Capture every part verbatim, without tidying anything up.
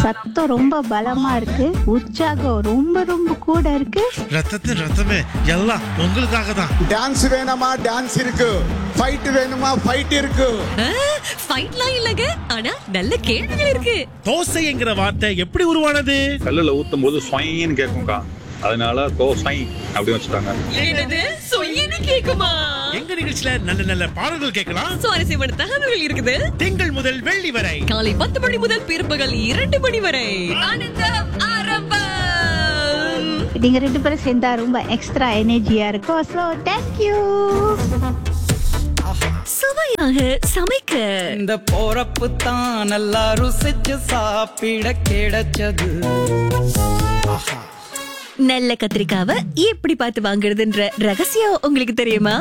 சத்தம் ரொம்ப பலமா இருக்கு, உற்சாகம் ரொம்ப ரொம்ப கூட இருக்கு. ரத்தத்தின் ரத்தமே எல்லாம் உங்களுக்காக தான். டான்ஸ் வேணுமா? டான்ஸ் இருக்கு. ஃபைட் வேணுமா? ஃபைட் இருக்கு. ஃபைட்லாம் இல்லங்க, ஆனா நல்ல கேள்விகள் இருக்கு. தோசைங்கிற வார்த்தை எப்படி உருவானது? கல்லுல ஊத்தும் போது ஸ்வைன்னு கேட்கும்க்கா, அதனால தோசை அப்படி வச்சுட்டாங்க. என்னது சொய்யன்னு கேக்குமா? எங்க நிகழ்ச்சியில நல்ல நல்ல பாடல்கள் கேட்கலாம். சுவாரஸ்யமான தகவல்கள் இருக்குது. திங்கள் முதல் வெள்ளி வரை காலை பத்து மணி முதல் பிற்பகல் இரண்டு மணி வரை ஆனந்தம் ஆரம்பம். நீங்க ரெண்டு பேரும் சேர்ந்தா ரொம்ப எக்ஸ்ட்ரா எனர்ஜியா இருக்கும். So thank you. சுவையாக சமைக்க இந்த போறப்பு தான் நல்லா ருசிச்சு சாப்பிட கிடைச்சது. நல்ல கத்திரிக்காவை எப்படி பார்த்து வாங்குறதுன்ற ரகசியம் உங்களுக்கு தெரியுமா?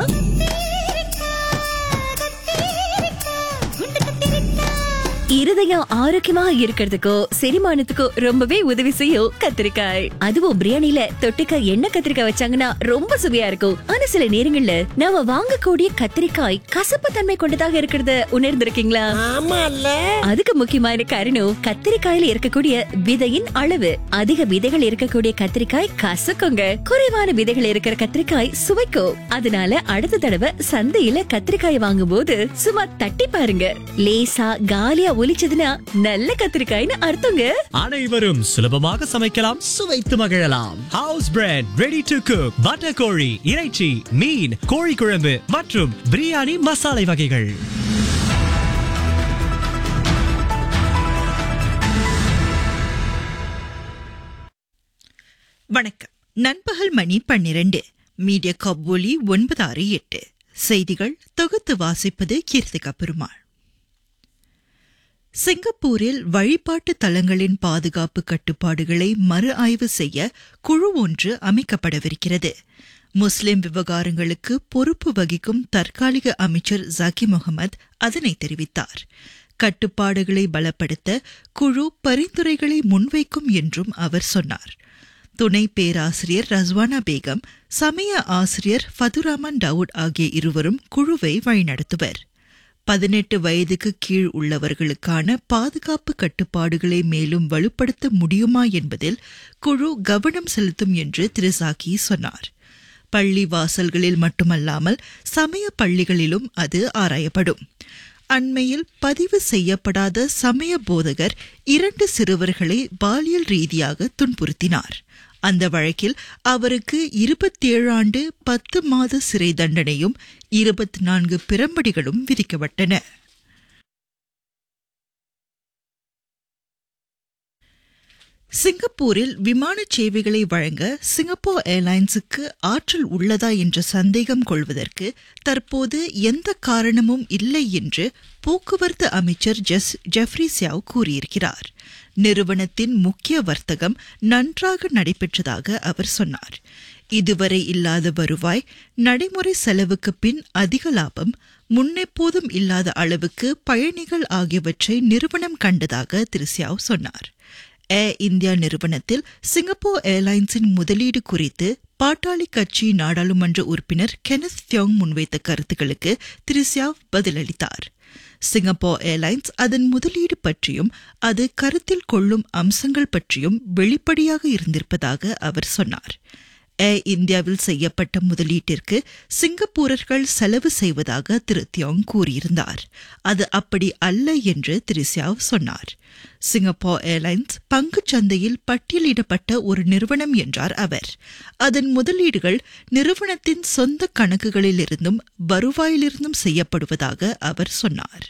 இருதயம் ஆரோக்கியமா இருக்கிறதுக்கோ செரிமானத்துக்கோ ரொம்பவே உதவி செய்யும் கத்திரிக்காய். அதுவும் பிரியாணில தொட்டுக்க எண்ணெய் கத்திரிக்காய் வச்சாங்கன்னா ரொம்ப சுவையா இருக்கும். ஆனா சில நேரங்கள்ல நாம வாங்கக்கூடிய கத்திரிக்காய் கசப்பு தன்மை கொண்டதாக இருக்கிறத உணர்ந்திருக்கீங்களா? அதுக்கு முக்கியமான காரணம் கத்திரிக்காயில இருக்கக்கூடிய விதையின் அளவு. அதிக விதைகள் இருக்கக்கூடிய கத்திரிக்காய் கசக்குங்க, குறைவான விதைகள் இருக்கிற கத்திரிக்காய் சுவைக்கும். அதனால அடுத்த தடவை சந்தையில கத்திரிக்காய் வாங்கும் போது சும்மா தட்டி பாருங்க. லேசா காலியா ஒலிச்சதுன்னா நல்ல கத்திரிக்காய்னு அர்த்தங்க. அனைவரும் சுலபமாக சமைக்கலாம், சுவைத்து மகிழலாம். House bread, ready to cook, butter கோழி, இறைச்சி, மீன், கோழி குழம்பு மற்றும் பிரியாணி மசாலை வகைகள். வணக்கம். நண்பகல் மணி பன்னிரண்டு. மீடியா கபோலி ஒன்பது ஆறு எட்டு செய்திகள் தொகுத்து வாசிப்பது கீர்த்திகா பெருமாள். சிங்கப்பூரில் வழிபாட்டு தலங்களின் பாதுகாப்பு கட்டுப்பாடுகளை மறு ஆய்வு செய்ய குழு ஒன்று அமைக்கப்படவிருக்கிறது. முஸ்லிம் விவகாரங்களுக்கு பொறுப்பு வகிக்கும் தற்காலிக அமைச்சர் ஜக்கி முகமது அதனை தெரிவித்தார். கட்டுப்பாடுகளை பலப்படுத்த குழு பரிந்துரைகளை முன்வைக்கும் என்றும் அவர் சொன்னார். துணை பேராசிரியர் ரஸ்வானா பேகம், சமய ஆசிரியர் ஃபதுராமன் டவுட் ஆகிய இருவரும் குழுவை வழிநடத்துவர். பதினெட்டு வயதுக்கு கீழ் உள்ளவர்களுக்கான பாதுகாப்பு கட்டுப்பாடுகளை மேலும் வலுப்படுத்த முடியுமா என்பதில் குழு கவனம் செலுத்தும் என்று திரு சாக்கி சொன்னார். பள்ளி வாசல்களில் மட்டுமல்லாமல் சமய பள்ளிகளிலும் அது ஆராயப்படும். அண்மையில் பதிவு செய்யப்படாத சமய போதகர் இரண்டு சிறுவர்களை பாலியல் ரீதியாக துன்புறுத்தினார். அந்த வழக்கில் அவருக்கு இருபத்தேழு ஆண்டு பத்து மாத சிறை தண்டனையும் இருபத்தி நான்கு பிரம்படிகளும் விதிக்கப்பட்டன. சிங்கப்பூரில் விமான சேவைகளை வழங்க சிங்கப்பூர் ஏர்லைன்ஸுக்கு ஆற்றல் உள்ளதா என்ற சந்தேகம் கொள்வதற்கு தற்போது எந்த காரணமும் இல்லை என்று போக்குவரத்து அமைச்சர் ஜெஃப்ரி சியாவ் கூறியிருக்கிறார். நிறுவனத்தின் முக்கிய வர்த்தகம் நன்றாக நடைபெற்றதாக அவர் சொன்னார். இதுவரை இல்லாத வருவாய், நடைமுறை செலவுக்கு பின் அதிக லாபம், முன்னெப்போதும் இல்லாத அளவுக்கு பயணிகள் ஆகியவற்றை நிறுவனம் கண்டதாக திரு சியாவ் சொன்னார். ஏர் இந்தியா நிறுவனத்தில் சிங்கப்பூர் ஏர்லைன்ஸின் முதலீடு குறித்து பாட்டாளி கட்சி நாடாளுமன்ற உறுப்பினர் கெனத் தியோங் முன்வைத்த கருத்துக்களுக்கு திரு சியாவ் பதிலளித்தார். சிங்கப்பூர் ஏர்லைன்ஸ் அதன் முதலீடு பற்றியும் அது கருத்தில் கொள்ளும் அம்சங்கள் பற்றியும் வெளிப்படையாக இருந்திருப்பதாக அவர் சொன்னார். ஏர் இந்தியாவில் செய்யப்பட்ட முதலீட்டிற்கு சிங்கப்பூரர்கள் செலவு செய்வதாக திரு தியோங் கூறியிருந்தார். அது அப்படி அல்ல என்று திரு சியாவ் சொன்னார். சிங்கப்பூர் ஏர்லைன்ஸ் பங்குச் சந்தையில் பட்டியலிடப்பட்ட ஒரு நிறுவனம் என்றார் அவர். அதன் முதலீடுகள் நிறுவனத்தின் சொந்த கணக்குகளிலிருந்தும் வருவாயிலிருந்தும் செய்யப்படுவதாக அவர் சொன்னார்.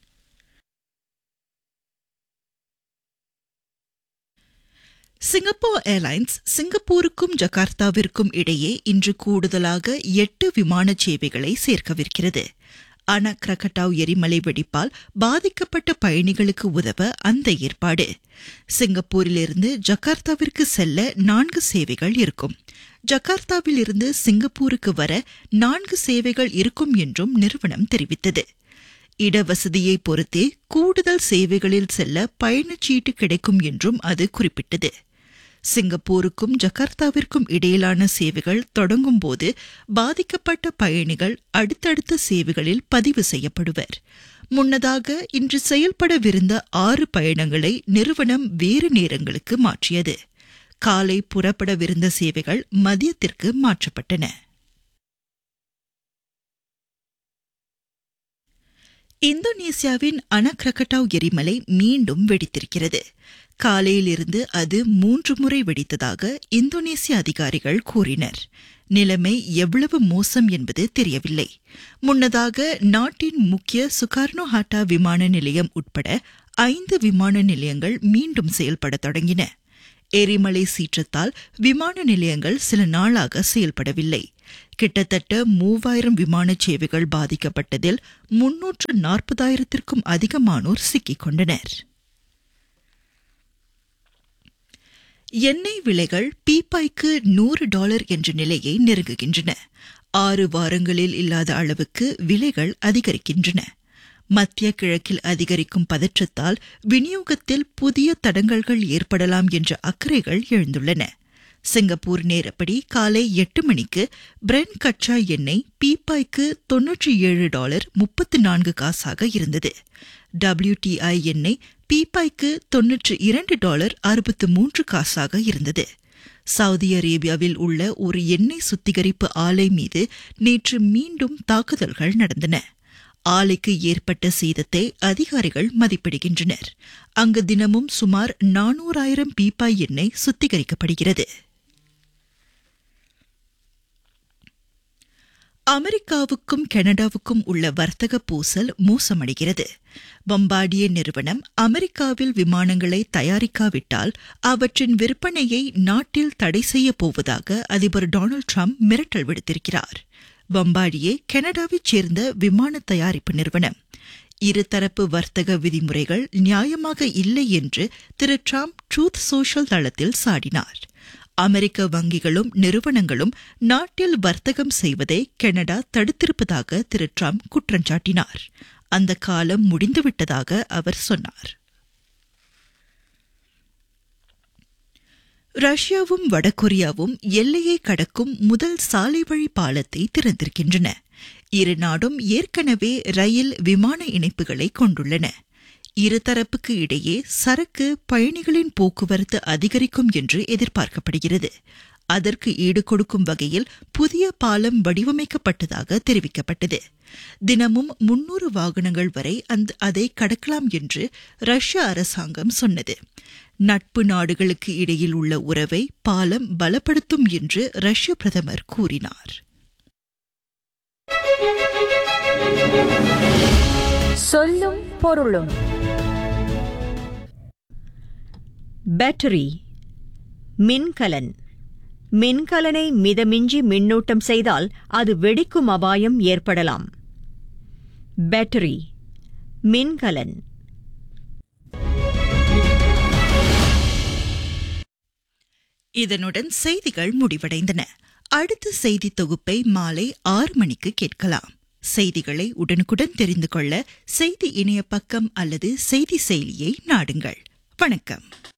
சிங்கப்பூர் ஏர்லைன்ஸ் சிங்கப்பூருக்கும் ஜகார்த்தாவிற்கும் இடையே இன்று கூடுதலாக எட்டு விமான சேவைகளை சேர்க்கவிருக்கிறது. அனா கிரகட்டாவ் எரிமலை வெடிப்பால் பாதிக்கப்பட்ட பயணிகளுக்கு உதவ அந்த ஏற்பாடு. சிங்கப்பூரிலிருந்து ஜகார்த்தாவிற்கு செல்ல நான்கு சேவைகள் இருக்கும். ஜகார்த்தாவிலிருந்து சிங்கப்பூருக்கு வர நான்கு சேவைகள் இருக்கும் என்றும் நிறுவனம் தெரிவித்தது. இடவசதியை பொறுத்தே கூடுதல் சேவைகளில் செல்ல பயணச்சீட்டு கிடைக்கும் என்றும் அது குறிப்பிட்டது. சிங்கப்பூருக்கும் ஜகார்த்தாவிற்கும் இடையிலான சேவைகள் தொடங்கும் போது பாதிக்கப்பட்ட பயணிகள் அடுத்தடுத்த சேவைகளில் பதிவு செய்யப்படுவர். முன்னதாக இன்று செயல்படவிருந்த ஆறு பயணங்களை நிறுவனம் வேறு நேரங்களுக்கு மாற்றியது. காலை புறப்படவிருந்த சேவைகள் மதியத்திற்கு மாற்றப்பட்டன. இந்தோனேசியாவின் அனக் கிரகட்டாவ் எரிமலை மீண்டும் வெடித்திருக்கிறது. காலையிலிருந்து அது மூன்று முறை வெடித்ததாக இந்தோனேசிய அதிகாரிகள் கூறினர். நிலைமை எவ்வளவு மோசம் என்பது தெரியவில்லை. முன்னதாக நாட்டின் முக்கிய சுகார்னோ ஹாட்டா விமான நிலையம் உட்பட ஐந்து விமான நிலையங்கள் மீண்டும் செயல்பட தொடங்கின. எரிமலை சீற்றத்தால் விமான நிலையங்கள் சில நாளாக செயல்படவில்லை. கிட்டத்தட்ட மூவாயிரம் விமான சேவைகள் பாதிக்கப்பட்டதில் முன்னூற்று நாற்பதாயிரத்திற்கும் அதிகமானோர் சிக்கிக் கொண்டனர். எண்ணெய் விலைகள் பீப்பாய்க்கு நூறு டாலர் என்ற நிலையை நெருங்குகின்றன. ஆறு வாரங்களில் இல்லாத அளவுக்கு விலைகள் அதிகரிக்கின்றன. மத்திய கிழக்கில் அதிகரிக்கும் பதற்றத்தால் விநியோகத்தில் புதிய தடங்கல்கள் ஏற்படலாம் என்ற அக்கறைகள் எழுந்துள்ளன. சிங்கப்பூர் நேரப்படி காலை எட்டு மணிக்கு பிரெண்ட் கச்சா எண்ணெய் பீப்பாய்க்கு தொன்னூற்றி ஏழு டாலர் முப்பத்து நான்கு காசாக இருந்தது. டபிள்யூடிஐ எண்ணெய் பீப்பாய்க்கு தொன்னூற்றி இரண்டு டாலர் அறுபத்து மூன்று காசாக இருந்தது. சவுதி அரேபியாவில் உள்ள ஒரு எண்ணெய் சுத்திகரிப்பு ஆலை மீது நேற்று மீண்டும் தாக்குதல்கள் நடந்தன. ஆலைக்கு ஏற்பட்ட சேதத்தை அதிகாரிகள் மதிப்பிடுகின்றனர். அங்கு தினமும் சுமார் நானூறாயிரம் பீப்பாய் எண்ணெய் சுத்திகரிக்கப்படுகிறது. அமெரிக்காவுக்கும் கனடாவுக்கும் உள்ள வர்த்தக பூசல் மோசமடைகிறது. பம்பார்டியே நிறுவனம் அமெரிக்காவில் விமானங்களை தயாரிக்காவிட்டால் அவற்றின் விற்பனையை நாட்டில் தடை செய்யப் போவதாக அதிபர் டொனால்டு டிரம்ப் மிரட்டல் விடுத்திருக்கிறார். பம்பார்டியே கனடாவைச் சேர்ந்த விமான தயாரிப்பு நிறுவனம். இருதரப்பு வர்த்தக விதிமுறைகள் நியாயமாக இல்லை என்று திரு டிரம்ப் ட்ரூத் சோஷியல் தளத்தில் சாடினார். அமெரிக்க வங்கிகளும் நிறுவனங்களும் நாட்டில் வர்த்தகம் செய்வதை கனடா தடுத்திருப்பதாக திரு டிரம்ப் குற்றம் சாட்டினார். அந்த காலம் முடிந்துவிட்டதாக அவர் சொன்னார். ரஷ்யாவும் வடகொரியாவும் எல்லையை கடக்கும் முதல் சாலை வழி பாலத்தை திறந்திருக்கின்றன. இரு நாடும் ஏற்கனவே ரயில் விமான இணைப்புகளை கொண்டுள்ளன. இருதரப்புக்கு இடையே சரக்கு பயணிகளின் போக்குவரத்து அதிகரிக்கும் என்று எதிர்பார்க்கப்படுகிறது. அதற்கு ஈடுகொடுக்கும் வகையில் புதிய பாலம் வடிவமைக்கப்பட்டதாக தெரிவிக்கப்பட்டது. தினமும் முன்னூறு வாகனங்கள் வரை அந்த அதை கடக்கலாம் என்று ரஷ்ய அரசாங்கம் சொன்னது. நட்பு நாடுகளுக்கு இடையில் உள்ள உறவை பாலம் பலப்படுத்தும் என்று ரஷ்ய பிரதமர் கூறினார். சொல்லும் பொருளும். பேட்டரி, மின்கலன். மின்கலனை மிதமிஞ்சி மின்னூட்டம் செய்தால் அது வெடிக்கும் அபாயம் ஏற்படலாம். பேட்டரி, மின்கலன். இதனுடன் செய்திகள் முடிவடைந்தன. அடுத்த செய்தி தொகுப்பை மாலை ஆறு மணிக்கு கேட்கலாம். செய்திகளை உடனுக்குடன் தெரிந்து கொள்ள செய்தி இணைய பக்கம் அல்லது செய்தி செயலியை நாடுங்கள். வணக்கம்.